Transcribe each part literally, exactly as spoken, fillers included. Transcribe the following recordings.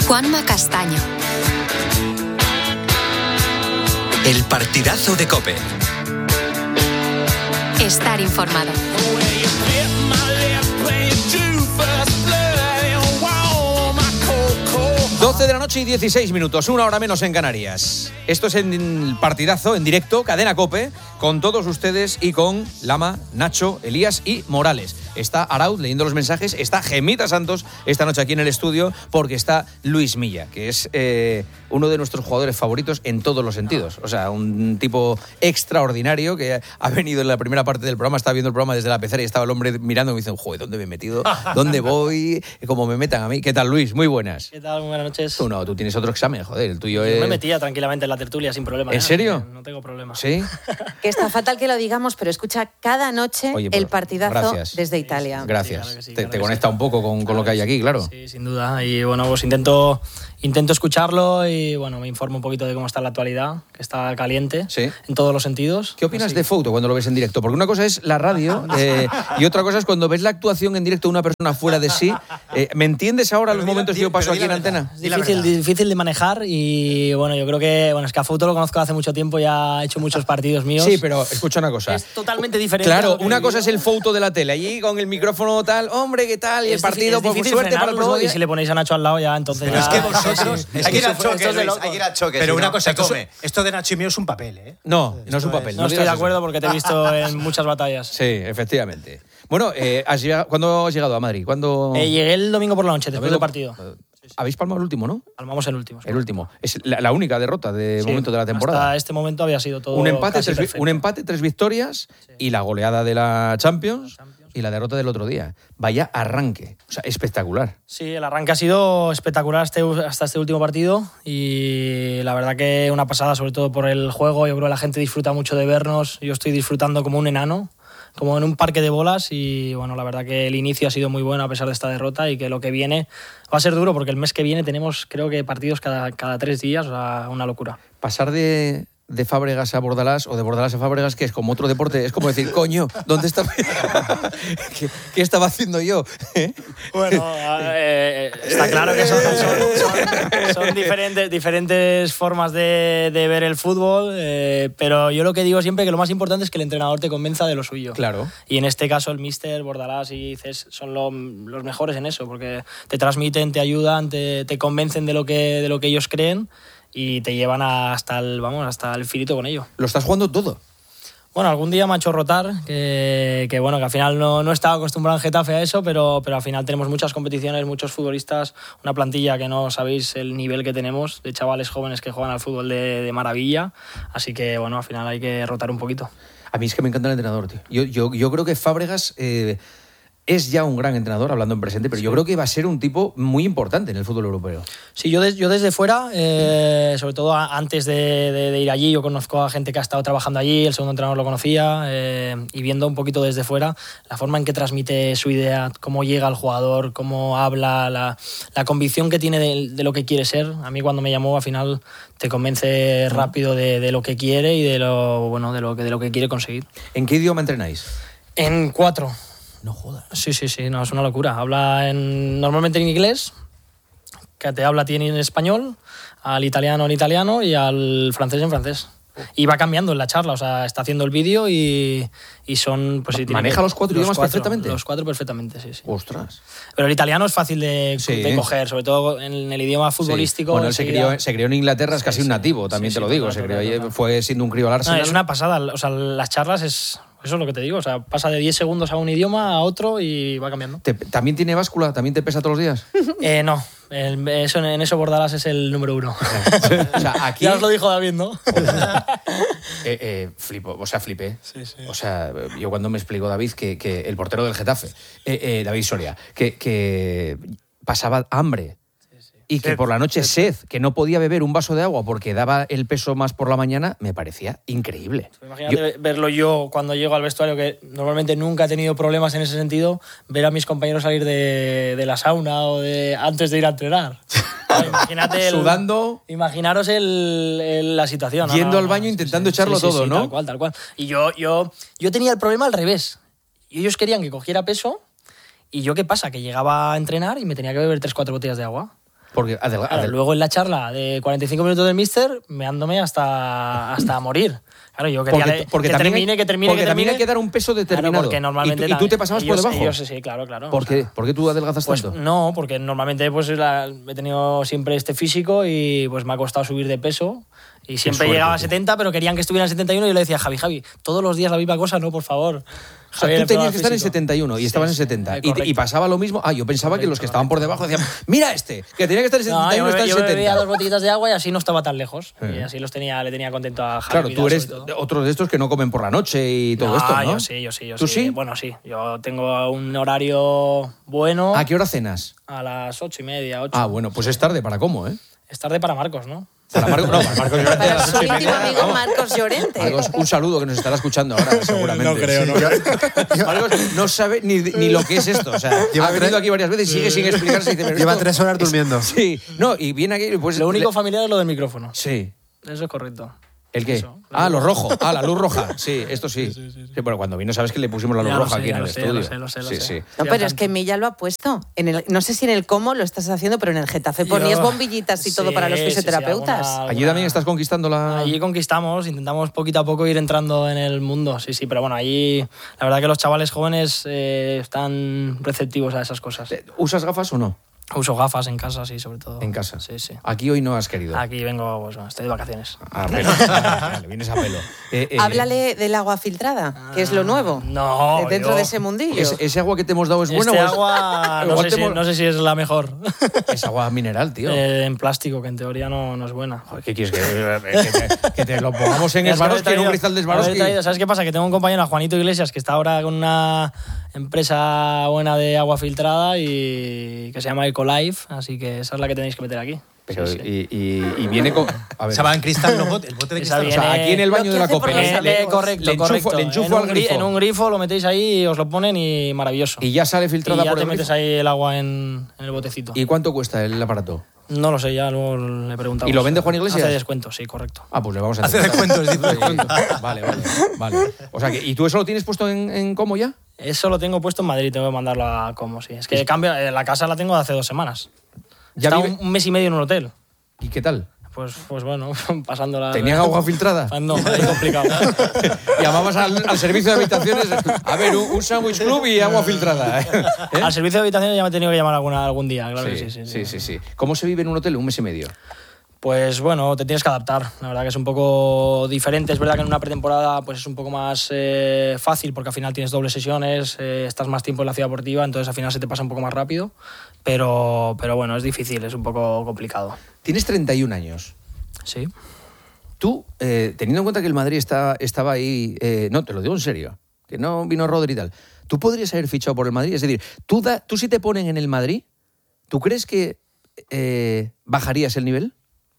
Juanma Castaño. El partidazo de COPE. Estar informado. doce de la noche y dieciséis minutos, una hora menos en Canarias. Esto es en el partidazo, en directo, Cadena COPE, con todos ustedes y con Lama, Nacho, Elías y Morales. Está Arauz leyendo los mensajes, está Gemita Santos esta noche aquí en el estudio, porque está Luis Milla, que es eh, uno de nuestros jugadores favoritos en todos los sentidos. O sea, un tipo extraordinario que ha venido en la primera parte del programa, estaba viendo el programa desde la pecera y estaba el hombre mirando y me dice, joder, ¿dónde me he metido? ¿Dónde voy? ¿Cómo me metan a mí? ¿Qué tal, Luis? Muy buenas. ¿Qué tal? Muy buenas noches. Tú no, tú tienes otro examen, joder, el tuyo Yo es... me metía tranquilamente en la tertulia sin problema. ¿En ¿eh? serio? No, no tengo problema. ¿Sí? Que está fatal que lo digamos, pero escucha cada noche Oye, pues, el partidazo gracias. desde Italia. Gracias. Sí, claro que sí, te claro te que conecta sí. un poco con, con lo que hay aquí, claro. Sí, sin duda. Y bueno, pues intento, intento escucharlo y bueno, me informo un poquito de cómo está la actualidad, que está caliente Sí. en todos los sentidos. ¿Qué opinas Así de que- Foto cuando lo ves en directo? Porque una cosa es la radio eh, y otra cosa es cuando ves la actuación en directo de una persona fuera de sí. Eh, ¿Me entiendes ahora los momentos que yo paso aquí en antena? Es difícil, difícil de manejar y bueno, yo creo que bueno, es que a Fouto lo conozco hace mucho tiempo, ya ha hecho muchos partidos míos. Sí, pero escucha una cosa. Es totalmente diferente. a Claro, lo que una he cosa es vivido. el Foto de la tele, allí con el micrófono tal, hombre, ¿qué tal? Y el Es partido, difícil- pues es difícil suerte para el frenarlo, próximo y día. si le ponéis a Nacho al lado ya, entonces Pero ya... es que vosotros... Hay que ir al Esto- esto choque, es de Luis, locos. hay que ir al choque. Pero si una no, cosa, esto, come. esto de Nacho y mío es un papel, ¿eh? No, no es un Esto papel. es- No, no estoy digas de eso. acuerdo porque te he visto en muchas batallas. Sí, efectivamente. Bueno, eh, has llegado- ¿cuándo has llegado a Madrid? ¿Cuándo...? Eh, llegué el domingo por la noche, después del Domingo- partido. Habéis palmado el último, ¿no? Palmamos el último. El último. Es la, la única derrota de Sí, momento de la temporada. Hasta este momento había sido todo Un empate, casi tres, vi- perfecto. un empate, tres victorias y la goleada de la Champions y la derrota del otro día. Vaya arranque. O sea, espectacular. Sí, el arranque ha sido espectacular este- hasta este último partido y la verdad que una pasada, sobre todo por el juego. Yo creo que la gente disfruta mucho de vernos. Yo estoy disfrutando como un enano, como en un parque de bolas y bueno, la verdad que el inicio ha sido muy bueno a pesar de esta derrota y que lo que viene va a ser duro porque el mes que viene tenemos creo que partidos cada, cada tres días, o sea, una locura. Pasar de, de Fábregas a Bordalás o de Bordalás a Fábregas, que es como otro deporte, es como decir, coño, ¿dónde está? ¿Qué, qué estaba haciendo yo? ¿Eh? Bueno, eh, está claro que son, son- son- son diferentes, diferentes formas de, de ver el fútbol, eh, pero yo lo que digo siempre que lo más importante es que el entrenador te convenza de lo suyo. Claro. Y en este caso el míster, Bordalás y Cés son lo- los mejores en eso, porque te transmiten, te ayudan, te, te convencen de lo que, de lo que ellos creen y te llevan hasta el, vamos, hasta el finito con ello. Lo estás jugando todo. Bueno, algún día me ha hecho rotar, que, que bueno, que al final no, no estaba acostumbrado en Getafe a eso, pero, pero al final tenemos muchas competiciones, muchos futbolistas, una plantilla que no sabéis el nivel que tenemos, de chavales jóvenes que juegan al fútbol de, de maravilla, así que bueno, al final hay que rotar un poquito. A mí es que me encanta el entrenador, tío. Yo, yo, yo creo que Fábregas eh, es ya un gran entrenador, hablando en presente, pero yo creo que va a ser un tipo muy importante en el fútbol europeo. Sí, yo, des- yo desde fuera, eh, sobre todo a- antes de, de- de ir allí, yo conozco a gente que ha estado trabajando allí, el segundo entrenador lo conocía, eh, y viendo un poquito desde fuera la forma en que transmite su idea, cómo llega al jugador, cómo habla, la, la convicción que tiene de, de lo que quiere ser. A mí cuando me llamó, al final te convence rápido de, de lo que quiere y de lo, bueno, de lo que, de lo que quiere conseguir. ¿En qué idioma entrenáis? En cuatro. No jodas. Sí, sí, sí, no, es una locura. Habla en, normalmente en inglés, que te habla tiene en español, al italiano en italiano y al francés en francés. Y va cambiando en la charla, o sea, está haciendo el vídeo y, y son... Pues, sí, tiene ¿Maneja que- los cuatro idiomas perfectamente? Los cuatro perfectamente, sí, sí. Ostras. Pero el italiano es fácil de, Sí. de coger, sobre todo en el idioma futbolístico. Sí. Bueno, él se enseguida- crió, se crió en Inglaterra, es casi Sí, un sí. nativo, también Sí, te sí, lo digo. total, Se crió total, ahí, total. fue siendo un crío al No, Arsenal. es una pasada, o sea, las charlas es... Eso es lo que te digo, o sea, pasa de diez segundos a un idioma a otro y va cambiando. ¿Te- ¿También tiene báscula? ¿También te pesa todos los días? Eh, no, el- eso, en eso Bordalás es el número uno. O sea, aquí... Ya os lo dijo David, ¿no? Eh, eh, flipo, o sea, flipé. Sí, sí. O sea, yo cuando me explicó David que, que el portero del Getafe, eh, eh, David Soria, que, que pasaba hambre y que por la noche sed, que no podía beber un vaso de agua porque daba el peso más por la mañana, me parecía increíble. Imagínate Yo- verlo yo cuando llego al vestuario, que normalmente nunca he tenido problemas en ese sentido, ver a mis compañeros salir de, de la sauna o de antes de ir a entrenar. Claro, imagínate el- Sudando. Imaginaros el, el- la situación. ¿no? Yendo No, al no, baño sí, intentando sí, echarlo sí, sí, todo, sí, ¿no? Tal cual, tal cual. Y yo, yo, yo tenía el problema al revés. Y ellos querían que cogiera peso y yo, ¿qué pasa? Que llegaba a entrenar y me tenía que beber tres, cuatro botellas de agua. Porque adelga- Claro, adel- luego en la charla de cuarenta y cinco minutos del míster, meándome hasta, hasta morir. Claro, yo quería porque, le- porque que también termine, hay, que termine, porque que también termine. hay que dar un peso determinado. Claro, porque normalmente ¿Y tú, y tú te pasabas ellos, por debajo? ellos, sí, claro, claro. ¿Por O sea, qué? ¿Por qué tú adelgazas Pues tanto? no, porque normalmente pues la- he tenido siempre este físico y pues me ha costado subir de peso y siempre suerte, llegaba a tío. setenta, pero querían que estuviera en setenta y uno y yo le decía, Javi, Javi, todos los días la misma cosa, no, por favor. O sea, Javi, tú el tenías problema que estar en físico. setenta y uno y Sí, estabas sí, en setenta. eh, Y, correcto. y pasaba lo mismo. Ah, yo pensaba que los que estaban por debajo decían, mira este, que tenía que estar en No, setenta y yo uno me, está en yo me bebía dos setenta. botellitas de agua y así no estaba tan lejos. Sí. Y así los tenía, le tenía contento a Javi. Claro, Vidal, tú eres sobre todo. otro de estos que no comen por la noche y todo esto, ¿no? yo sí, yo sí, yo ¿Tú sí? Bueno, sí. Yo tengo un horario bueno ¿A qué hora cenas? a las ocho y media, ocho. Ah, bueno, pues es tarde para cómo, ¿eh? Es tarde para Marcos, ¿no? Para Marcos, no, para Marcos Llorente a Para las su ocho y íntimo media, amigo vamos. Marcos Llorente. Marcos, un saludo que nos estará escuchando ahora, seguramente. No creo, Sí. no creo. Marcos no sabe ni, ni lo que es esto. O sea, Lleva ha venido tres- aquí varias veces y sigue sin explicarse. Y dice, pero Lleva esto tres horas es- durmiendo. Sí, no, y viene aquí y pues... Lo único le- familiar es lo del micrófono. Sí. Eso es correcto. ¿El qué? Eso, la Ah, luz lo rojo. Ah, la luz roja. Sí, esto sí. Sí, pero cuando vino, sabes que le pusimos la luz Ya lo roja sé, aquí ya en lo el sé, ya estudio. lo sé, lo sé, lo sí, sé. sí. No, Sí, pero al es que tanto. Milla lo ha puesto. En el, no sé si en el cómo lo estás haciendo, pero en el Getafe Yo- ponías bombillitas y todo Sí, para los sí, sí, fisioterapeutas. alguna- Allí también estás conquistando la... Allí conquistamos, intentamos poquito a poco ir entrando en el mundo, sí, sí, pero bueno, allí la verdad que los chavales jóvenes eh, están receptivos a esas cosas. ¿Usas gafas o no? Uso gafas en casa, sí, sobre todo. En casa. Sí, sí. Aquí hoy no has querido. Aquí vengo, pues bueno, estoy de vacaciones. A pelo. Vale, vienes a pelo. Eh, eh, Háblale del agua filtrada, que es lo nuevo. No, Eh, Dentro yo- de ese mundillo. ¿es- ¿Ese agua que te hemos dado es buena Este o es- agua no igual sé, te si, hemos- no sé si es la mejor. Es agua mineral, tío. Eh, en plástico, que en teoría no, no es buena. Joder, ¿qué quieres? Que, que te, que te lo pongamos en Es que Swarovski, haber en un traído- cristal de haber Swarovski. traído- ¿Sabes qué pasa? Que tengo un compañero, a Juanito Iglesias, que está ahora con una empresa buena de agua filtrada y que se llama Ecolife, así que esa es la que tenéis que meter aquí. Pero, Sí, sí. Y, y- y viene con... A ver. Se va en cristal, los botes, el bote de Esa cristal. O sea, viene- aquí en el baño Lo de que la hace por Cope. los le- Eh, amigos. eh, correcto, le enchufo, correcto. le enchufo en, un al gri- grifo. en un grifo lo metéis ahí y os lo ponen y maravilloso. Y ya sale filtrada Y ya por te el metes grifo. ahí el agua en, en el botecito. ¿Y cuánto cuesta el aparato? No lo sé, ya luego le preguntamos. ¿Y lo vende Juan Iglesias? Hace descuento, sí, correcto. Ah, pues le vamos a Hace hacer. descuentos, dice Sí. descuentos. Vale, vale, vale. O sea, que, ¿y tú eso lo tienes puesto en, en cómo ya? Eso lo tengo puesto en Madrid, tengo que mandarlo a como, sí. Es que cambio, eh, la casa la tengo de hace dos semanas. Ya Está vive- un, un mes y medio en un hotel. ¿Y qué tal? Pues, pues bueno, pasándola. ¿Tenían agua filtrada? No, es complicado. Llamabas al, al servicio de habitaciones, a ver, un, un sándwich club y agua filtrada. ¿eh? Al servicio de habitaciones ya me he tenido que llamar alguna, algún día, claro que sí, sí, sí, sí, sí. ¿Cómo se vive en un hotel un mes y medio? Pues bueno, te tienes que adaptar. La verdad que es un poco diferente. Es verdad que en una pretemporada pues es un poco más eh, fácil porque al final tienes dobles sesiones, eh, estás más tiempo en la ciudad deportiva, entonces al final se te pasa un poco más rápido. Pero, pero bueno, es difícil, es un poco complicado. Tienes treinta y un años. Sí. Tú, eh, teniendo en cuenta que el Madrid está, estaba ahí, eh, no, te lo digo en serio, que no vino Rodri y tal, ¿tú podrías haber fichado por el Madrid? Es decir, tú, da, tú si te ponen en el Madrid, ¿tú crees que eh, bajarías el nivel?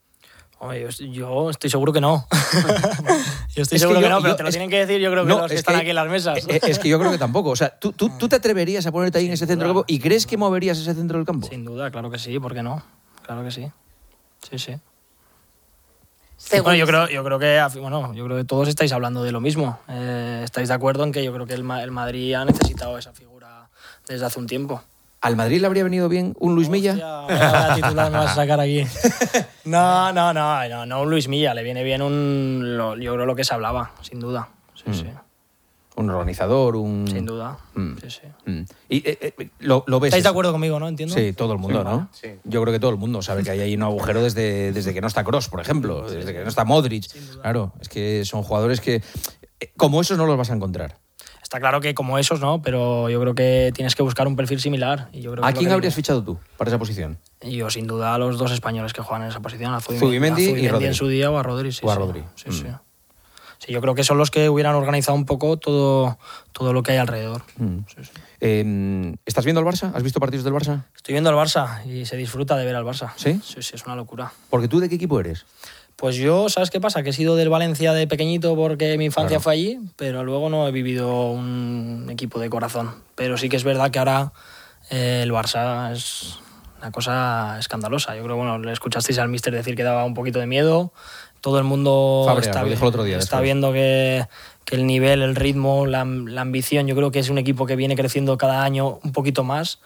Oye, yo, yo estoy seguro que no. yo estoy Es que seguro que, yo- no, pero yo- te lo es- tienen que decir yo creo que No, los que es están que- aquí en las mesas. eh, Es que yo creo que tampoco. O sea, ¿tú, tú, tú te atreverías a ponerte ahí en ese centro del campo y crees que moverías ese centro del campo? Sin duda, claro que sí, ¿por qué no? Claro que sí. Sí, sí. Según- Bueno, yo creo, yo creo que afi- bueno, yo creo que todos estáis hablando de lo mismo. Eh, estáis de acuerdo en que yo creo que el, Ma- el Madrid ha necesitado esa figura desde hace un tiempo. ¿Al Madrid le habría venido bien un Luis Milla? Hostia, vaya titular me vas a sacar aquí. No, no, no, no, no un Luis Milla, le viene bien un lo- yo creo lo que se hablaba, sin duda. Sí, sí. Un organizador, un... Sin duda. Mm. Sí, sí. Mm. Y eh, eh, lo, lo ves. ¿Estáis de eso? acuerdo conmigo, no? Entiendo. Sí, todo el mundo, ¿no? Sí. Yo creo que todo el mundo sabe que hay ahí un agujero desde, desde que no está Kroos, por ejemplo, desde que no está Modric. Claro, es que son jugadores que eh, como esos no los vas a encontrar. Está claro que como esos, ¿no? Pero yo creo que tienes que buscar un perfil similar. Y yo creo ¿A que lo quién que habrías viene- fichado tú para esa posición? Y yo, sin duda, a los dos españoles que juegan en esa posición, a Zubimendi, Zubimendi a y Zubimendi Rodri. en su día o a Rodri. Sí, O a sí. Rodri. Sí, Mm. sí. Sí, yo creo que son los que hubieran organizado un poco todo, todo lo que hay alrededor. Mm. Sí, sí. Eh, ¿Estás viendo al Barça? ¿Has visto partidos del Barça? Estoy viendo al Barça y se disfruta de ver al Barça. ¿Sí? Sí, sí, es una locura. Porque tú, ¿de qué equipo eres? Pues yo, ¿sabes qué pasa? Que he sido del Valencia de pequeñito porque mi infancia Claro. fue allí, pero luego no he vivido un equipo de corazón. Pero sí que es verdad que ahora eh, el Barça es una cosa escandalosa. Yo creo, bueno, le escuchasteis al míster decir que daba un poquito de miedo. Todo el mundo Fabregas, está, lo dijo el otro día, está después. viendo que, que el nivel, el ritmo, la, la ambición, yo creo que es un equipo que viene creciendo cada año un poquito más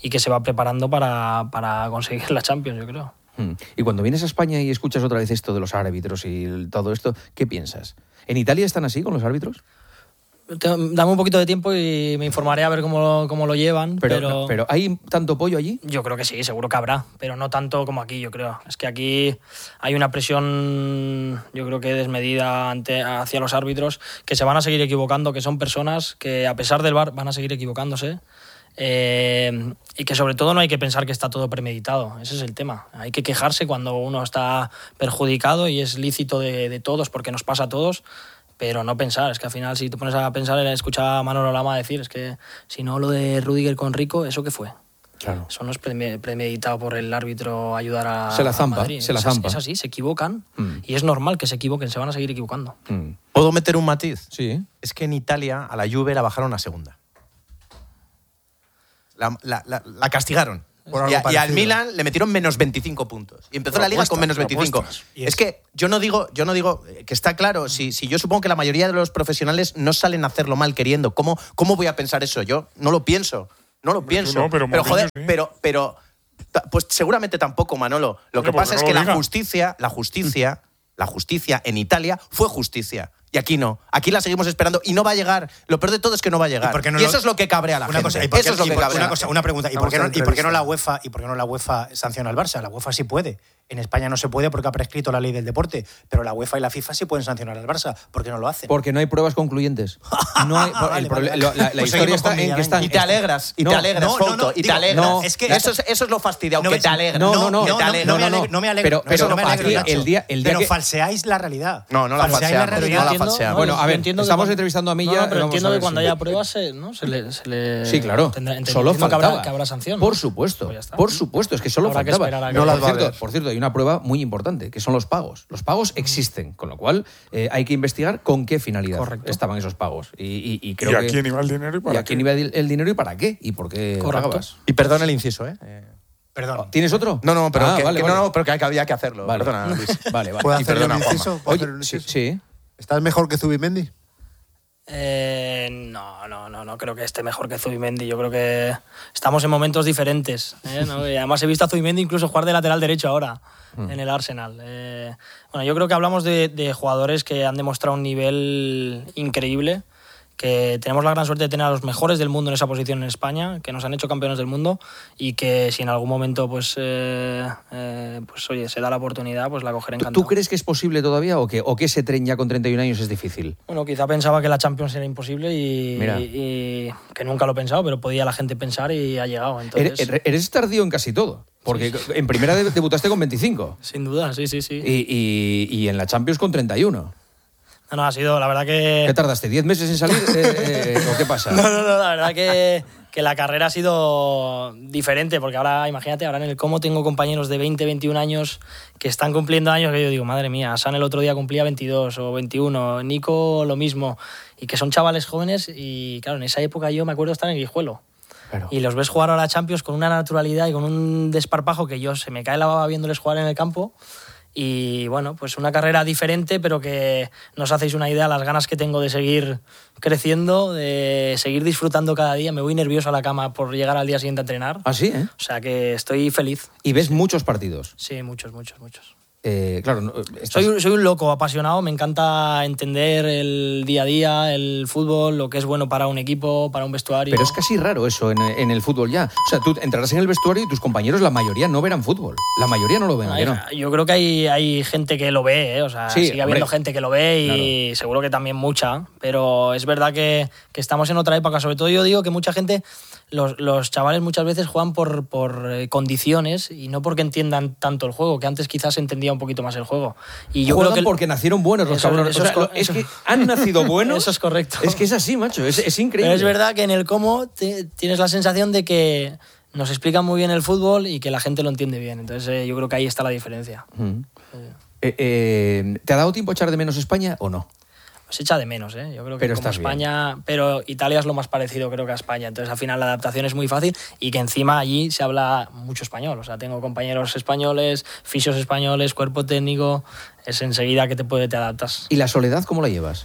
y que se va preparando para, para conseguir la Champions, yo creo. Y cuando vienes a España y escuchas otra vez esto de los árbitros y el, todo esto, ¿qué piensas? ¿En Italia están así con los árbitros? Dame un poquito de tiempo y me informaré a ver cómo, cómo lo llevan. Pero, pero... No, pero ¿hay tanto pollo allí? Yo creo que sí, seguro que habrá, pero no tanto como aquí, yo creo. Es que aquí hay una presión, yo creo que desmedida ante, hacia los árbitros, que se van a seguir equivocando, que son personas que a pesar del V A R van a seguir equivocándose. Eh, y que sobre todo no hay que pensar que está todo premeditado, ese es el tema. Hay que quejarse cuando uno está perjudicado y es lícito de, de todos porque nos pasa a todos. Pero no pensar, es que al final si te pones a pensar, escucha a Manolo Lama decir, es que si no lo de Rüdiger con Rico, ¿eso qué fue? Claro. Eso no es premeditado por el árbitro ayudar a Se la zampa, a Madrid. se la es, zampa. Es así, se equivocan mm. y es normal que se equivoquen, se van a seguir equivocando. Mm. ¿Puedo meter un matiz? Sí. Es que en Italia a la Juve la bajaron a segunda. La, la, la, la castigaron. Y, a, y al Milan le metieron menos veinticinco puntos. Y empezó propuestas, la liga con menos veinticinco. Es, es que yo no digo, yo no digo que está claro, si, si yo supongo que la mayoría de los profesionales no salen a hacerlo mal queriendo. ¿Cómo, cómo voy a pensar eso? Yo no lo pienso. No lo pienso. No, pero, pero joder, sí. pero, pero pues seguramente tampoco, Manolo. Lo que pasa es que la justicia, la justicia, la justicia en Italia fue justicia. Y aquí no. Aquí la seguimos esperando y no va a llegar. Lo peor de todo es que no va a llegar. ¿Y, no y eso lo... es lo que cabrea a la una gente. Cosa, ¿y por qué, eso es lo y que por, cabrea. Una, cosa, una pregunta. ¿Y por, qué no, ¿Y por qué no la UEFA y por qué no la UEFA sanciona al Barça? La UEFA sí puede. En España no se puede porque ha prescrito la ley del deporte, pero la UEFA y la FIFA sí pueden sancionar al Barça. ¿Por qué no lo hacen? Porque no hay pruebas concluyentes. No hay, vale, el vale, vale. La, la, la pues historia está en que están... Y te alegras, y no, te alegras, no, Fouto, no, no, y te alegras. No, es que eso, es, eso es lo fastidiado, no, que te alegras. No, no, no. no, te alegras. no, no, no me alegro. Pero, no me alegro, aquí, el día, el día pero que... falseáis la realidad. No, no la falseamos. No la falseamos. Bueno, a ver, estamos entrevistando a Milla. No, pero entiendo que cuando haya pruebas se le... Sí, claro. Solo faltaba. Que habrá sanción. Por supuesto. Por supuesto, es que solo faltaba. Por cierto, hay una prueba muy importante, que son los pagos. Los pagos existen, con lo cual eh, hay que investigar con qué finalidad Correcto. estaban esos pagos. Y, y, y, creo ¿Y a quién que, iba el dinero y para y a quién qué? iba el dinero y para qué y por qué Correcto. pagabas. Y perdón el inciso, ¿eh? eh Perdón. ¿Tienes otro? No, no, pero, ah, que, vale, que, vale. no, no, pero que había que hacerlo. Vale. Perdona, Luis. Vale, vale. ¿Puedo Y hacer perdona, un inciso? ¿Puedo Oye, hacer un sí, inciso? sí. ¿Estás mejor que Zubimendi? Eh, no, no, no, no creo que esté mejor que Zubimendi. Yo creo que estamos en momentos diferentes, ¿eh? ¿No? Y además he visto a Zubimendi incluso jugar de lateral derecho ahora mm. en el Arsenal. Eh, bueno, yo creo que hablamos de, de jugadores que han demostrado un nivel increíble, que tenemos la gran suerte de tener a los mejores del mundo en esa posición en España, que nos han hecho campeones del mundo y que si en algún momento pues, eh, eh, pues oye, se da la oportunidad, pues la cogeré encantado. ¿Tú crees que es posible todavía o que, o que ese tren ya con treinta y un años es difícil? Bueno, quizá pensaba que la Champions era imposible y, y, y que nunca lo he pensado, pero podía la gente pensar y ha llegado. Entonces... Eres, eres tardío en casi todo. Porque sí. en primera debutaste con veinticinco. Sin duda, sí, sí, sí. Y, y, y en la Champions con treinta y uno. No, no, ha sido, la verdad que... ¿Qué tardaste? ¿diez meses en salir? eh, eh, ¿O qué pasa? No, no, no, la verdad que, que la carrera ha sido diferente, porque ahora, imagínate, ahora en el Como tengo compañeros de veinte, veintiún años que están cumpliendo años, que yo digo, madre mía, San el otro día cumplía veintidós o veintiuno, Nico lo mismo, y que son chavales jóvenes, y claro, en esa época yo me acuerdo estar en Guijuelo. Claro. Y los ves jugar a la Champions con una naturalidad y con un desparpajo que yo se me cae la baba viéndoles jugar en el campo. Y bueno, pues una carrera diferente, pero que no os hacéis una idea las ganas que tengo de seguir creciendo, de seguir disfrutando cada día. Me voy nervioso a la cama por llegar al día siguiente a entrenar. ¿Ah, sí? ¿Eh? O sea que estoy feliz. ¿Y ves muchos partidos? Sí, muchos, muchos, muchos. Eh, claro, no, estás... soy, soy un loco apasionado, me encanta entender el día a día, el fútbol, lo que es bueno para un equipo, para un vestuario. Pero es casi raro eso en, en el fútbol ya. O sea, tú entrarás en el vestuario y tus compañeros, la mayoría no verán fútbol. La mayoría no lo ven. Hay, ¿no? Yo creo que hay, hay gente que lo ve, ¿eh? O sea, sí, sigue habiendo gente que lo ve y claro. Seguro que también mucha. Pero es verdad que, que estamos en otra época. Sobre todo yo digo que mucha gente... Los, los chavales muchas veces juegan por, por eh, condiciones y no porque entiendan tanto el juego, que antes quizás se entendía un poquito más el juego. Y yo Juegan creo que porque nacieron buenos los eso, cabrones. Eso o sea, es, es que han nacido buenos. Eso es correcto. Es que es así, macho. Es, es increíble. Pero es verdad que en el cómo te, tienes la sensación de que nos explican muy bien el fútbol y que la gente lo entiende bien. Entonces eh, yo creo que ahí está la diferencia. Mm. Sí. Eh, eh, ¿Te ha dado tiempo echar de menos España o no? Se echa de menos, ¿eh? Yo creo que pero como España, bien. Pero Italia es lo más parecido creo que a España, entonces al final la adaptación es muy fácil y que encima allí se habla mucho español, o sea, tengo compañeros españoles, fisios españoles, cuerpo técnico, es enseguida que te puede te adaptas. ¿Y la soledad cómo la llevas?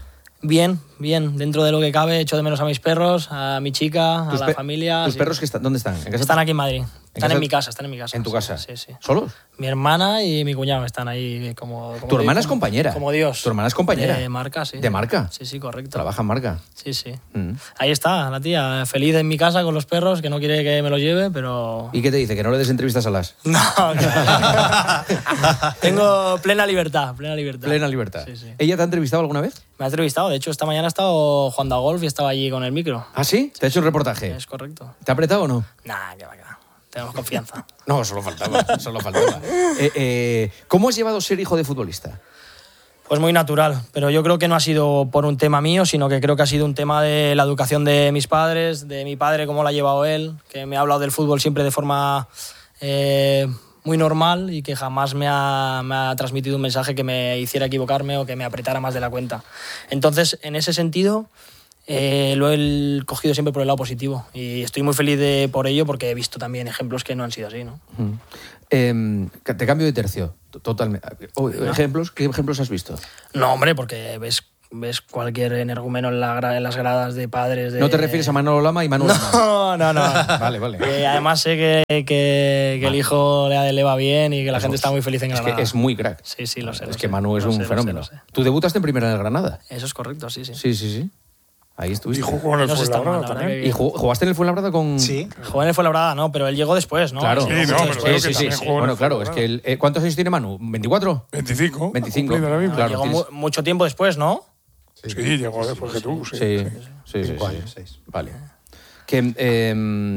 Bien, bien. Dentro de lo que cabe, echo de menos a mis perros, a mi chica, a la pe- familia. ¿Tus sí. perros que están, dónde están? ¿En casa? Están aquí en Madrid. Están casa- en mi casa, están en mi casa. ¿En tu casa? Sí, sí. ¿Solos? Mi hermana y mi cuñado están ahí como... como ¿Tu hermana es como- compañera? Como Dios. ¿Tu hermana es compañera? De marca, sí. ¿De marca? Sí, sí, correcto. ¿Trabaja en marca? Sí, sí. Mm. Ahí está, la tía, feliz en mi casa con los perros, que no quiere que me los lleve, pero... ¿Y qué te dice? ¿Que no le des entrevistas a las? No, que- tengo plena libertad, plena libertad. Plena libertad. Sí, sí. ¿Ella te ha entrevistado alguna vez? Me ha entrevistado, de hecho, esta mañana ha estado jugando a golf y estaba allí con el micro. ¿Ah, sí? ¿Te ha hecho un reportaje? Es correcto. ¿Te ha apretado o no? Nah, que va, que va. Tenemos confianza. No, solo faltaba, solo faltaba. Eh, eh, ¿Cómo has llevado ser hijo de futbolista? Pues muy natural, pero yo creo que no ha sido por un tema mío, sino que creo que ha sido un tema de la educación de mis padres, de mi padre, cómo lo ha llevado él, que me ha hablado del fútbol siempre de forma eh, muy normal y que jamás me ha, me ha transmitido un mensaje que me hiciera equivocarme o que me apretara más de la cuenta. Entonces, en ese sentido, eh, lo he cogido siempre por el lado positivo y estoy muy feliz de, por ello porque he visto también ejemplos que no han sido así, ¿no? Mm. Eh, te cambio de tercio, totalmente. Oh, ¿Ejemplos? ¿Qué ejemplos has visto? No, hombre, porque ves, ves cualquier energúmeno en, la gra- en las gradas de padres. De... ¿No te refieres a Manolo Lama y Manuel Lama? No, no, no. Vale, vale. Eh, además sé que, que, que el hijo le, le va bien y que la Es gente muy- está muy feliz en Es Granada. que es muy crack. Sí, sí, lo sé. Es lo que sé. Manu es Lo un sé, lo sé, fenómeno. lo sé. ¿Tú debutaste en Primera del Granada? Eso es correcto, sí, sí. Sí, sí, sí. Ahí estuviste. Y jugó en el No se está mal, Fuenlabrada la verdad también. que ¿Y jugó- jugaste en el Fuenlabrada con...? Sí. Joven fue Labrada, no, pero él llegó después, ¿no? Claro. Sí, Llegó no, mucho pero después. creo Sí, que sí, sí. también jugó en Bueno, el claro, es que el, eh, ¿cuántos años tiene Manu? ¿veinticuatro? veinticinco. veinticinco. cumplido ahora mismo. Claro, Llegó tienes- mu- mucho tiempo después, ¿no? Sí, llegó después que tú. Sí. Sí, sí, sí. Cinco sí. años, seis. Vale. Que eh,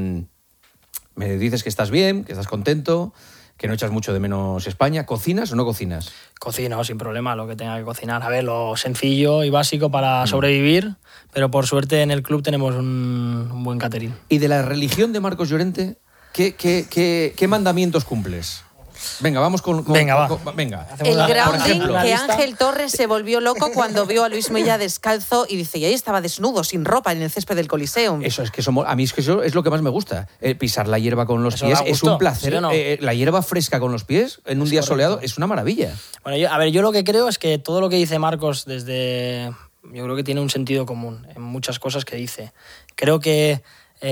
me dices que estás bien, que estás contento, que no echas mucho de menos España. ¿Cocinas o no cocinas? Cocino sin problema lo que tenga que cocinar. A ver, lo sencillo y básico para sobrevivir, pero por suerte en el club tenemos un, un buen catering. Y de la religión de Marcos Llorente, ¿qué, qué, qué, qué mandamientos cumples? Venga, vamos con... con- Venga, va. con- con- venga. El Por grounding ejemplo, que lista. Ángel Torres se volvió loco cuando vio a Luis Mella descalzo y dice, y ahí estaba desnudo, sin ropa, en el césped del Coliseum. Eso es que somos, a mí es que eso es lo que más me gusta. Eh, pisar la hierba con los Eso pies da es gusto, un placer. ¿sí o no? Eh, la hierba fresca con los pies en un Es día correcto. soleado es una maravilla. Bueno, yo, a ver, yo lo que creo es que todo lo que dice Marcos desde... Yo creo que tiene un sentido común en muchas cosas que dice. Creo que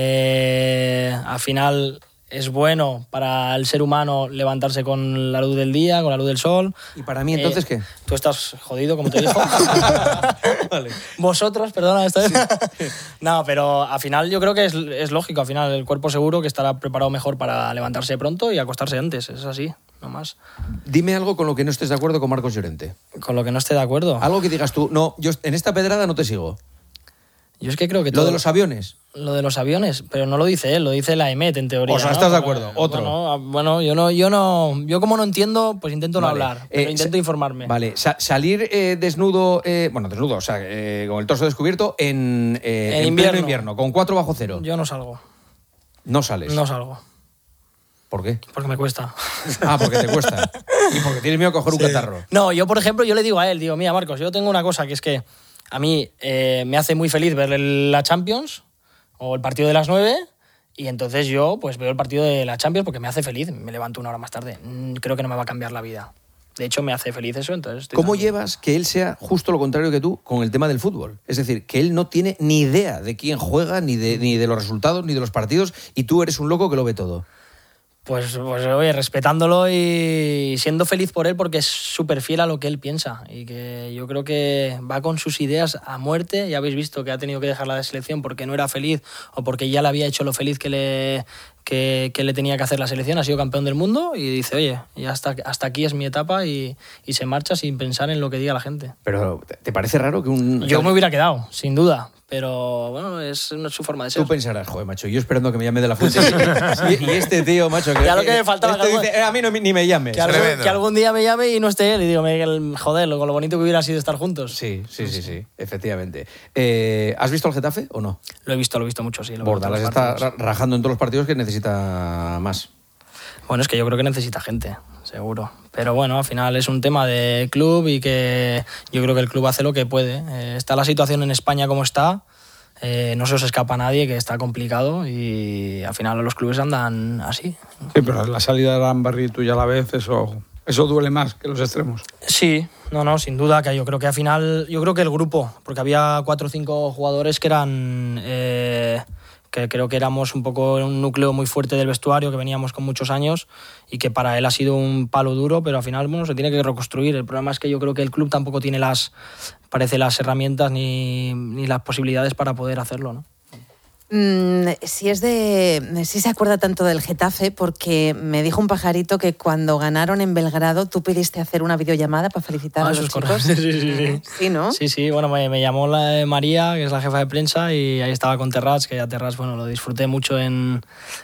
eh, al final es bueno para el ser humano levantarse con la luz del día, con la luz del sol. ¿Y para mí entonces Eh, qué? Tú estás jodido, como te dijo. Vosotros, perdona, esto No, pero al final yo creo que es, es lógico. Al final el cuerpo seguro que estará preparado mejor para levantarse pronto y acostarse antes. Es así, no más. Dime algo con lo que no estés de acuerdo con Marcos Llorente. Con lo que no esté de acuerdo. Algo que digas tú, no, yo en esta pedrada no te sigo. Yo es que creo que Lo todo... de los aviones. Lo de los aviones, pero no lo dice él, lo dice la E M E T en teoría. O sea, ¿no? ¿estás de acuerdo? Otro. Bueno, ah, bueno, yo no, yo no, yo como no entiendo, pues intento no Vale. hablar, pero Eh, intento sa- informarme. Vale, Sa- salir eh, desnudo, eh, bueno, desnudo, o sea, eh, con el torso descubierto en, eh, En en invierno. pleno invierno, con cuatro bajo cero. Yo no salgo, No sales. no salgo, ¿Por qué? porque me cuesta. Ah, porque te cuesta. Y porque tienes miedo a coger un catarro. No, yo por ejemplo, yo le digo a él, digo, mira Marcos, yo tengo una cosa que es que a mí eh, me hace muy feliz ver el- la Champions o el partido de las nueve y entonces yo pues veo el partido de la Champions porque me hace feliz, me levanto una hora más tarde. Mm, Creo que no me va a cambiar la vida. De hecho, me hace feliz eso, entonces... estoy ¿Cómo tranquilo. llevas que él sea justo lo contrario que tú con el tema del fútbol? Es decir, que él no tiene ni idea de quién juega, ni de, ni de los resultados, ni de los partidos, y tú eres un loco que lo ve todo. Pues, pues oye, respetándolo y siendo feliz por él porque es súper fiel a lo que él piensa y que yo creo que va con sus ideas a muerte. Ya habéis visto que ha tenido que dejar la selección porque no era feliz o porque ya le había hecho lo feliz que le, que, que le tenía que hacer la selección. Ha sido campeón del mundo y dice, oye, ya hasta, hasta aquí es mi etapa y, y se marcha sin pensar en lo que diga la gente. Pero, ¿te- ¿te parece raro que un... Yo me hubiera quedado, sin duda. Pero bueno, es su forma de ser. Tú pensarás, joder, macho, yo esperando que me llame de la fuente. y, y este tío, macho, que, Ya lo que me faltaba, este que algo- dice, "Eh, a mí no, ni me llames. Que algún, que algún día me llame y no esté él y digo, Miguel, joder, lo- con lo bonito que hubiera sido estar juntos. Sí, sí, sí, sí, efectivamente. Eh, ¿Has visto al Getafe o no? Lo he visto, lo he visto mucho, sí. Lo veo Bordalas todos los está partidos. ra- rajando en todos los partidos que necesita más. Bueno, es que yo creo que necesita gente, seguro. Pero bueno, al final es un tema de club y que yo creo que el club hace lo que puede. Eh, está la situación en España como está, eh, no se os escapa a nadie que está complicado y al final los clubes andan así. Sí, pero la salida de Lamberry tú ya la ves, eso, Eso duele más que los extremos. Sí, no, no, sin duda, que yo creo que al final, yo creo que el grupo, porque había cuatro o cinco jugadores que eran, eh, que creo que éramos un poco un núcleo muy fuerte del vestuario, que veníamos con muchos años y que para él ha sido un palo duro, pero al final, bueno, se tiene que reconstruir. El problema es que yo creo que el club tampoco tiene las, parece las herramientas ni, ni las posibilidades para poder hacerlo, ¿no? Mm, si es de, si se acuerda tanto del Getafe, porque me dijo un pajarito que cuando ganaron en Belgrado tú pidiste hacer una videollamada para felicitar Ah, a eso los es chicos. correcto. Sí, sí, sí. Sí, ¿no? Sí, sí, bueno, me, me llamó la María, que es la jefa de prensa, y ahí estaba con Terrats, que ya Terrats, bueno, lo disfruté mucho en,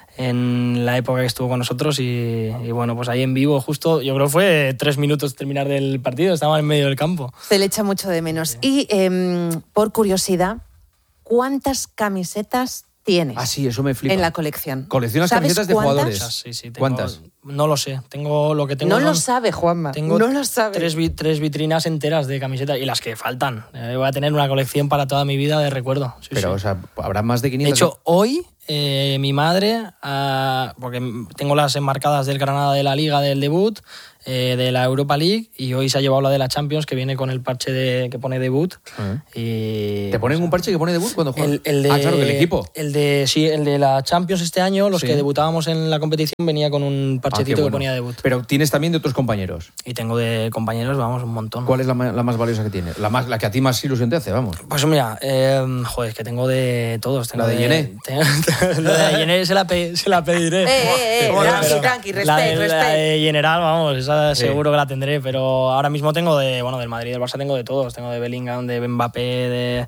en la época que estuvo con nosotros y, y bueno, pues ahí en vivo justo, yo creo que fue tres minutos terminar del partido, estaba en medio del campo. Se le echa mucho de menos. Y eh, por curiosidad, ¿cuántas camisetas tienes Ah, sí, eso me flipa. en la colección? ¿Coleccionas ¿Sabes camisetas de cuántas? jugadores? Sí, sí, tengo- ¿Cuántas? No lo sé, tengo lo que tengo. No lo son- sabe, Juanma. Tengo no lo sabe. Tres, vi- tres vitrinas enteras de camisetas y las que faltan. Eh, voy a tener una colección para toda mi vida de recuerdo. Sí, Pero, sí. o sea, habrá más de De quinientas. hecho, hoy eh, mi madre, ah, porque tengo las enmarcadas del Granada de la Liga del debut, eh, de la Europa League, y hoy se ha llevado la de la Champions, que viene con el parche de, que pone debut. Ah. Y, ¿Te ponen un parche que pone debut cuando juegas? el, el de, ah, claro, que el equipo. El de, sí, el de la Champions este año, los Sí. que debutábamos en la competición, venía con un Ah, parchecito qué que bueno. ponía debut. Pero tienes también de otros compañeros. Y tengo de compañeros, vamos, un montón. ¿Cuál es la, ma- la más valiosa que tienes? La, más, la que a ti más ilusión te hace, vamos. Pues mira, eh, joder, es que tengo de todos. Tengo ¿La de Yené? tengo- la de Yené se la, pe- se la pediré. Eh, eh, eh, Pero- tranqui, pero tranqui, la de, respect, la respect. de General, vamos, esa Sí. seguro que la tendré, pero ahora mismo tengo de, bueno, del Madrid y del Barça tengo de todos. Tengo de Bellingham, de Mbappé, de,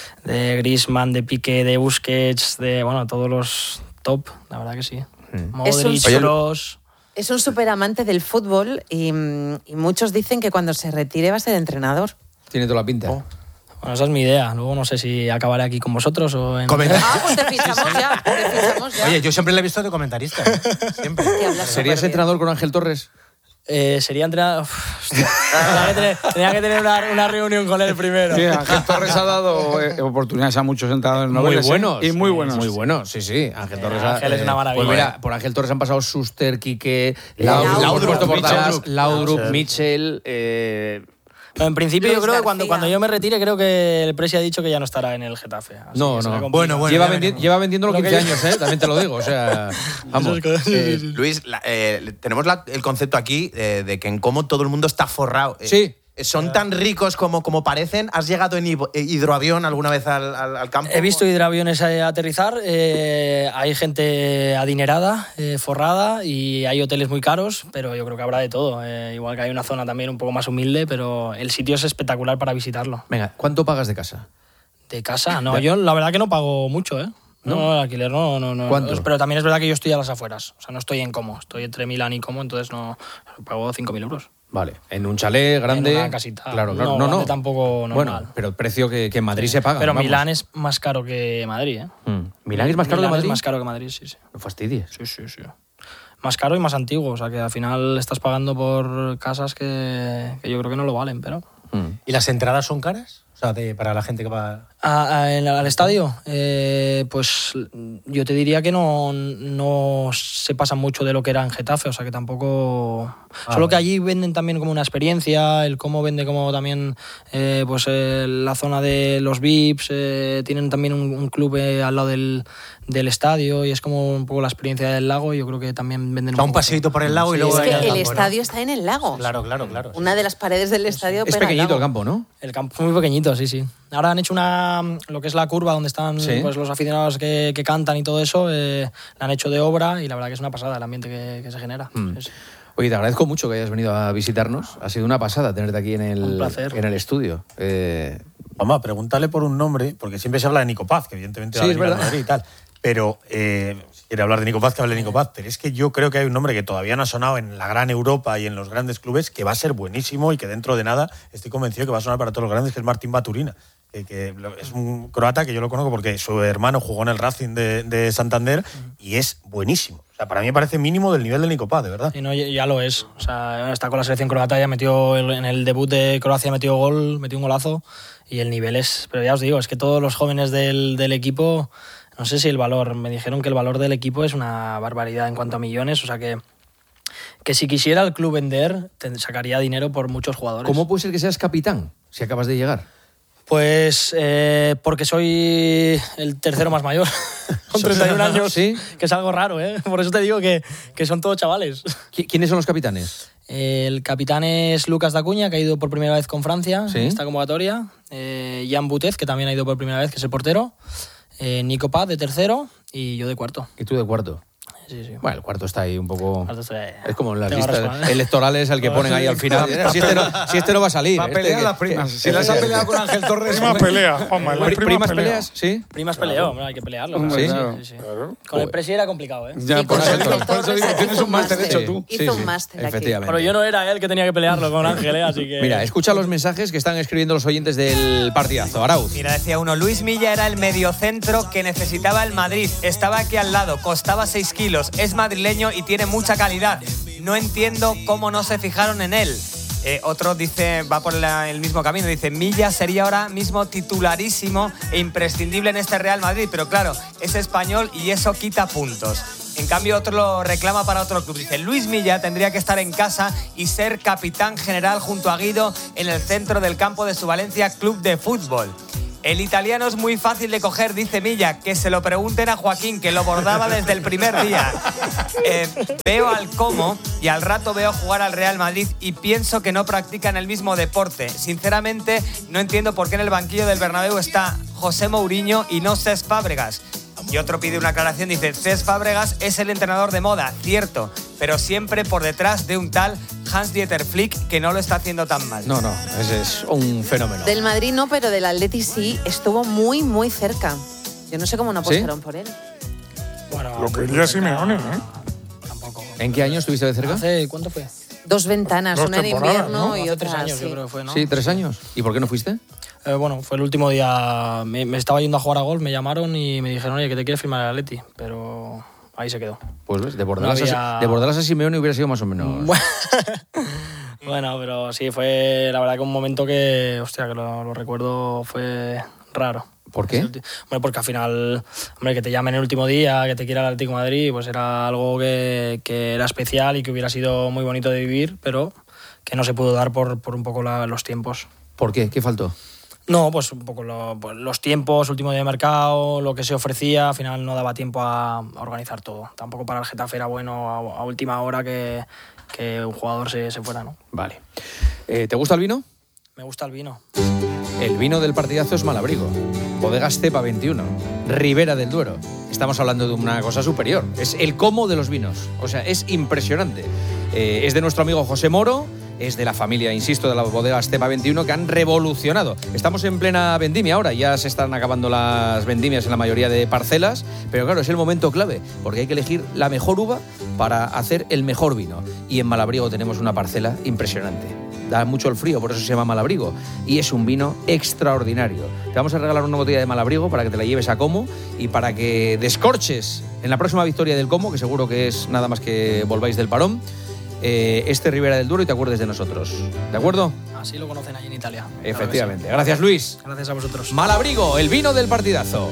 de Griezmann, de Piqué, de Busquets, de, bueno, todos los top, la verdad que sí. Es un- Modric, Oye, Kroos. Es un súper amante del fútbol y, mm, y muchos dicen que cuando se retire va a ser entrenador. Tiene toda la pinta. Bueno, esa es mi idea. Luego no sé si acabaré aquí con vosotros o en... Comenta- Ah, pues te fichamos ya, te fichamos ya. Oye, yo siempre le he visto de comentarista. ¿eh? Siempre. Que hablas ¿Serías superbién. entrenador con Ángel Torres? Eh, sería entrenador... Uf, hostia. tenía que tener, tenía que tener una, una reunión con él primero. Sí, Ángel Torres ha dado eh, oportunidades a muchos entrenadores Muy noveles, ¿eh? buenos. Y muy buenos. Muy buenos, sí, sí. Ángel Torres. ha- Ángel es una maravilla. Pues mira, por Ángel Torres han pasado Suster, Quique, Laudrup, Laudrup, puesto por Mitchell. Dallas, Laudrup, Mitchell. Mitchell. eh, Pero en principio Luis yo creo que García. cuando, cuando yo me retire creo que el Presi ha dicho que ya no estará en el Getafe. Así No, que se no. le complica. Bueno, bueno. lleva, ya vendi- veremos. lleva vendiéndolo Lo que quince yo- años, ¿eh? También te lo digo. O sea, vamos. Eh, Luis, la- eh, tenemos la- el concepto aquí eh, de que en cómo todo el mundo está forrado. Eh, Sí. ¿Son tan ricos como, como parecen? ¿Has llegado en hibo- eh, hidroavión alguna vez al, al- al campo? He visto hidroaviones eh, aterrizar, eh, hay gente adinerada, eh, forrada, y hay hoteles muy caros, pero yo creo que habrá de todo. Eh, igual que hay una zona también un poco más humilde, pero el sitio es espectacular para visitarlo. Venga, ¿cuánto pagas de casa? De casa, no, yo la verdad que no pago mucho, ¿eh? No, ¿No? el alquiler no, no, no. ¿Cuánto? Pero también es verdad que yo estoy a las afueras, o sea, no estoy en Como, estoy entre Milán y Como, entonces no pago cinco mil euros. Vale, en un chalet grande. En una casita. Claro, claro. No, No, no. grande tampoco normal. Bueno, pero el precio que, que en Madrid se paga. Pero vamos. Milán es más caro que Madrid, ¿eh? Mm. ¿Milán es más caro Milán que Madrid? es más caro que Madrid, sí, sí. No fastidies. Sí, sí, sí. Más caro y más antiguo, o sea que al final estás pagando por casas que, que yo creo que no lo valen, pero... Mm. ¿Y las entradas son caras? O sea, de- para la gente que va... ¿A- a- en- ¿Al estadio? Eh, pues yo te diría que no, no se pasa mucho de lo que era en Getafe, o sea que tampoco... Ah, Solo que vale. allí venden también como una experiencia, el cómo vende como también eh, pues eh, la zona de los V I Ps, eh, tienen también un, un club eh, al lado del, del estadio y es como un poco la experiencia del lago y yo creo que también venden O sea, un poco paseíto por el lago y Sí, luego... Es ahí que al el campo, ¿no? estadio está en el lago. Claro, claro, claro. Una de las paredes del estadio Es pega al pequeñito lago. el campo, ¿no? El campo es muy pequeñito, sí, sí. Ahora han hecho una, lo que es la curva donde están Sí. pues, los aficionados que, que cantan y todo eso, eh, la han hecho de obra y la verdad que es una pasada el ambiente que, que se genera. Mm. Sí, sí. Oye, te agradezco mucho que hayas venido a visitarnos. Ha sido una pasada tenerte aquí en el, Un placer. en el estudio. Eh, Vamos a preguntarle por un nombre, porque siempre se habla de Nico Paz, que evidentemente Sí, va a es venir al verdad. Madrid y tal. Pero eh, si quiere hablar de Nico Paz, que hable de Nico Paz. Pero es que yo creo que hay un nombre que todavía no ha sonado en la gran Europa y en los grandes clubes, que va a ser buenísimo y que dentro de nada estoy convencido que va a sonar para todos los grandes, que es Martín Baturina. Que, que lo- es un croata que yo lo conozco porque su hermano jugó en el Racing de, de Santander y es buenísimo. O sea, para mí me parece mínimo del nivel del Nico Paz, de verdad. Y no, ya, ya lo es. O sea, está con la selección croata, ya metió el- en el debut de Croacia metió gol, metió un golazo y el nivel es... Pero ya os digo, es que todos los jóvenes del, del equipo, no sé si el valor, me dijeron que el valor del equipo es una barbaridad en cuanto a millones, o sea que... que si quisiera el club vender, te sacaría dinero por muchos jugadores. ¿Cómo puede ser que seas capitán si acabas de llegar? Pues eh, porque soy el tercero más mayor, con treinta y un años, ¿Sí? Que es algo raro, ¿eh? Por eso te digo que, que son todos chavales. ¿Quiénes son los capitanes? El capitán es Lucas Dacuña, que ha ido por primera vez con Francia ¿Sí? en esta convocatoria. Eh, Jan Butez, que también ha ido por primera vez, que es el portero. Eh, Nico Paz, de tercero, y yo de cuarto. ¿Y tú de cuarto? Sí, sí. Bueno, el cuarto está ahí un poco... Está, es como las listas razón, ¿eh? electorales al que ponen ahí al final. Si este no, si este no va a salir. Va a pelear este, las primas. Que, si las ha peleado con Ángel Torres... Primas pelea, Juanma. Pri, ¿Primas peleas? Sí. Primas peleó, hombre, hay que pelearlo. Claro. Sí, Claro. sí, sí. Claro. Con el Presi era complicado, ¿eh? Ya, por, eso, por eso digo, tienes un máster hecho tú. Hizo Sí, un sí, máster aquí. efectivamente. Pero yo no era él que tenía que pelearlo con Ángel, ¿eh? Así que... Mira, escucha los mensajes que están escribiendo los oyentes del partidazo. Arauz. Mira, decía uno, Luis Milla era el mediocentro que necesitaba el Madrid. Estaba aquí al lado, costaba seis kilos, es madrileño y tiene mucha calidad. No entiendo cómo no se fijaron en él. Eh, otro dice, va por la, el mismo camino, dice, Milla sería ahora mismo titularísimo e imprescindible en este Real Madrid, pero claro, es español y eso quita puntos. En cambio, otro lo reclama para otro club. Dice, Luis Milla tendría que estar en casa y ser capitán general junto a Guido en el centro del campo de su Valencia Club de Fútbol. El italiano es muy fácil de coger, dice Milla, que se lo pregunten a Joaquín, que lo bordaba desde el primer día. Eh, veo al Como y al rato veo jugar al Real Madrid y pienso que no practican el mismo deporte. Sinceramente, no entiendo por qué en el banquillo del Bernabéu está José Mourinho y no Cesc Fábregas. Y otro pide una aclaración, dice, Cesc Fábregas es el entrenador de moda, cierto, pero siempre por detrás de un tal Hans-Dieter Flick que no lo está haciendo tan mal. No, no, ese es un fenómeno. Del Madrid no, pero del Atleti sí, estuvo muy, muy cerca. Yo no sé cómo no apostaron ¿Sí? por él. Bueno, Lo quería Simeone, ¿eh? Tampoco. ¿En qué año estuviste de cerca? ¿Hace cuánto fue? Dos ventanas, Dos una en temporadas, invierno ¿no? y Hace otra tres años, sí. yo creo que fue, ¿no? Sí, tres años. ¿Y por qué no fuiste? Eh, bueno, fue el último día. Me, me estaba yendo a jugar a golf, me llamaron y me dijeron, oye, que te quieres firmar el Atleti, pero ahí se quedó. Pues ves, de Bordalas, No había- a, de Bordalas a Simeone hubiera sido más o menos... Bueno, pero sí, fue la verdad que un momento que, hostia, que lo, lo recuerdo, fue raro. ¿Por qué? Bueno, porque al final, hombre, que te llamen el último día, que te quiera el Atlético de Madrid, pues era algo que, que era especial y que hubiera sido muy bonito de vivir, pero que no se pudo dar por, por un poco la, los tiempos. ¿Por qué? ¿Qué faltó? No, pues un poco lo- pues los tiempos, último día de mercado, lo que se ofrecía, al final no daba tiempo a, a organizar todo. Tampoco para el Getafe era bueno a, a última hora que, que un jugador se, se fuera, ¿no? Vale. Eh, ¿Te gusta el vino? Me gusta el vino. El vino del partidazo es Malabrigo. Bodegas Cepa veintiuno. Ribera del Duero. Estamos hablando de una cosa superior. Es el Como de los vinos. O sea, es impresionante. Eh, es de nuestro amigo José Moro. Es de la familia, insisto, de la Bodegas Cepa veintiuno, que han revolucionado. Estamos en plena vendimia ahora. Ya se están acabando las vendimias en la mayoría de parcelas. Pero claro, es el momento clave. Porque hay que elegir la mejor uva para hacer el mejor vino. Y en Malabrigo tenemos una parcela impresionante. Da mucho el frío, por eso se llama Malabrigo. Y es un vino extraordinario. Te vamos a regalar una botella de Malabrigo para que te la lleves a Como y para que descorches en la próxima victoria del Como, que seguro que es nada más que volváis del parón, eh, este Ribera del Duero y te acuerdes de nosotros. ¿De acuerdo? Así lo conocen allí en Italia. Efectivamente. Gracias, Luis. Gracias a vosotros. Malabrigo, el vino del partidazo.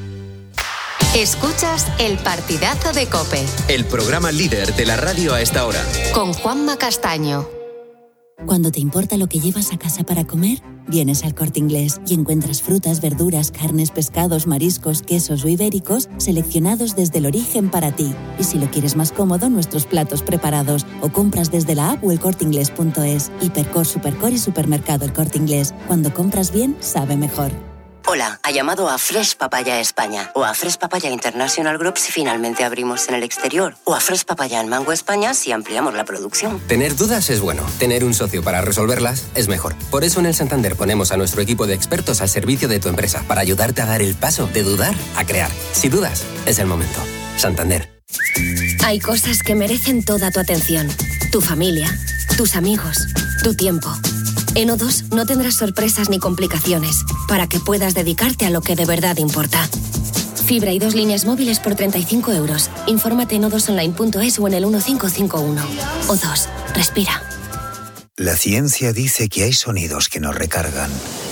Escuchas el partidazo de COPE El programa líder de la radio a esta hora. con Juanma Castaño. Cuando te importa lo que llevas a casa para comer, vienes al Corte Inglés y encuentras frutas, verduras, carnes, pescados, mariscos, quesos o ibéricos seleccionados desde el origen para ti. Y si lo quieres más cómodo, nuestros platos preparados o compras desde la app o el corte inglés punto es. Hipercor, Supercor y Supermercado El Corte Inglés. Cuando compras bien, sabe mejor. Hola, ha llamado a Fresh Papaya España o a Fresh Papaya International Group si finalmente abrimos en el exterior o a Fresh Papaya en Mango España si ampliamos la producción. Tener dudas es bueno, tener un socio para resolverlas es mejor. Por eso en el Santander ponemos a nuestro equipo de expertos al servicio de tu empresa para ayudarte a dar el paso de dudar a crear. Si dudas, es el momento. Santander. Hay cosas que merecen toda tu atención. Tu familia, tus amigos, tu tiempo. En O dos no tendrás sorpresas ni complicaciones para que puedas dedicarte a lo que de verdad importa. Fibra y dos líneas móviles por treinta y cinco euros. Infórmate en o dos online punto es o en el uno cinco cinco uno. O dos, respira. La ciencia dice que hay sonidos que nos recargan.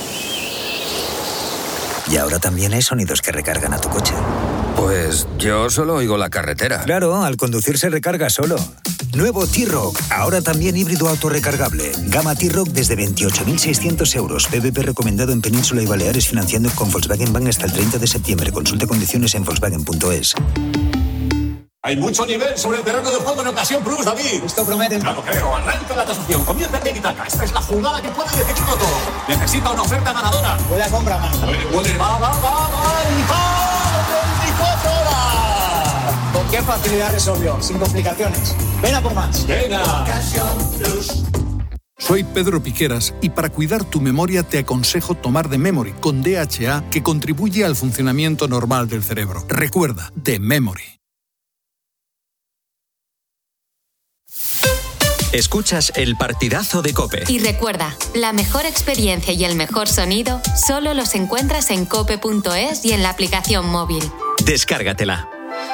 Y ahora también hay sonidos que recargan a tu coche. Pues yo solo oigo la carretera. Claro, al conducir se recarga solo. Nuevo T-Roc, ahora también híbrido autorrecargable. Gama T-Roc desde veintiocho mil seiscientos euros. P V P recomendado en Península y Baleares, financiando con Volkswagen Bank hasta el treinta de septiembre. Consulte condiciones en Volkswagen punto es. Hay mucho nivel sobre el terreno de juego en Ocasión Plus, David. Esto promete. Claro, creo. Arranca la tasación. Comienza el tiki-taka. Esta es la jugada que puede decidirlo todo. Necesita una oferta ganadora. Puede comprar más. Puede, puede. Va, va, va, va. Y va. veinticuatro horas. ¿Con qué facilidad resolvió? Sin complicaciones. Ven a por más. Venga. Ocasión Plus. Soy Pedro Piqueras y para cuidar tu memoria te aconsejo tomar The Memory con D H A, que contribuye al funcionamiento normal del cerebro. Recuerda, The Memory. Escuchas el partidazo de COPE. Y recuerda, la mejor experiencia y el mejor sonido solo los encuentras en cope punto es y en la aplicación móvil. Descárgatela.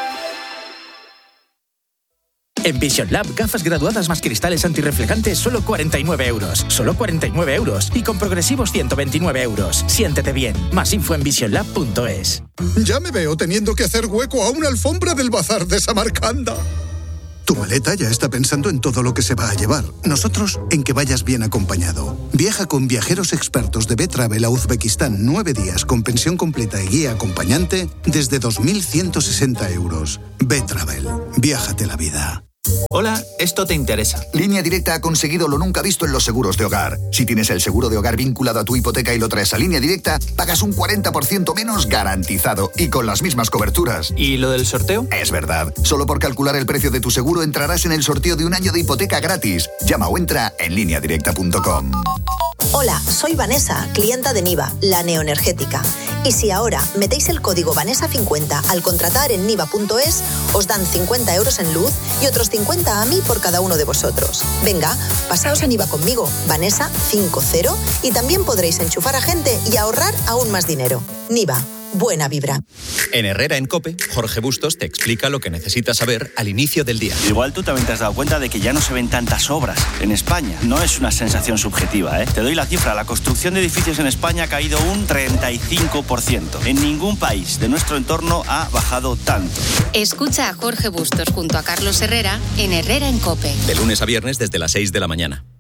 En Vision Lab, gafas graduadas más cristales antirreflejantes, solo cuarenta y nueve euros. Solo cuarenta y nueve euros. Y con progresivos ciento veintinueve euros. Siéntete bien. Más info en vision lab punto es. Ya me veo teniendo que hacer hueco a una alfombra del bazar de Samarcanda. Tu maleta ya está pensando en todo lo que se va a llevar. Nosotros en que vayas bien acompañado. Viaja con viajeros expertos de B-Travel a Uzbekistán nueve días con pensión completa y guía acompañante desde dos mil ciento sesenta euros. B-Travel. Viájate la vida. Hola, esto te interesa. Línea Directa ha conseguido lo nunca visto en los seguros de hogar. Si tienes el seguro de hogar vinculado a tu hipoteca y lo traes a Línea Directa, pagas un cuarenta por ciento menos garantizado y con las mismas coberturas. ¿Y lo del sorteo? Es verdad. Solo por calcular el precio de tu seguro entrarás en el sorteo de un año de hipoteca gratis. Llama o entra en línea directa punto com. Hola, soy Vanessa, clienta de Niva, la neoenergética. Y si ahora metéis el código Vanessa cincuenta al contratar en niva punto es, os dan cincuenta euros en luz y otros cincuenta a mí por cada uno de vosotros. Venga, pasaos a Niva conmigo, Vanessa cincuenta, y también podréis enchufar a gente y ahorrar aún más dinero. Niva. Buena vibra. En Herrera en COPE, Jorge Bustos te explica lo que necesitas saber al inicio del día. Igual tú también te has dado cuenta de que ya no se ven tantas obras en España. No es una sensación subjetiva, ¿eh? Te doy la cifra. La construcción de edificios en España ha caído un treinta y cinco por ciento. En ningún país de nuestro entorno ha bajado tanto. Escucha a Jorge Bustos junto a Carlos Herrera en Herrera en COPE. De lunes a viernes desde las seis de la mañana.